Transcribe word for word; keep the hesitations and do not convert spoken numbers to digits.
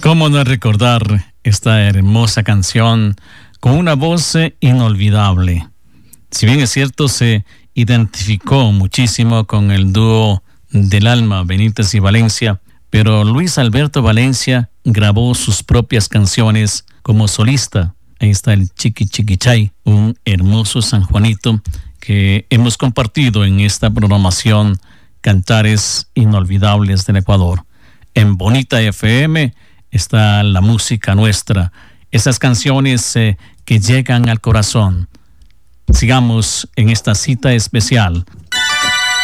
¿Cómo no recordar esta hermosa canción con una voz inolvidable? Si bien es cierto, se identificó muchísimo con el dúo del alma Benítez y Valencia, pero Luis Alberto Valencia grabó sus propias canciones como solista. Ahí está el Chiqui Chiqui Chay, un hermoso San Juanito que hemos compartido en esta programación Cantares Inolvidables del Ecuador. En Bonita F M está la música nuestra, esas canciones eh, que llegan al corazón. Sigamos en esta cita especial